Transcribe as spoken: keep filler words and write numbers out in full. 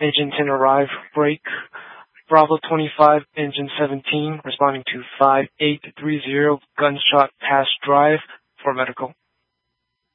Engine ten arrive, break. Bravo twenty-five, engine seventeen, responding to five eight three zero, gunshot past drive for medical.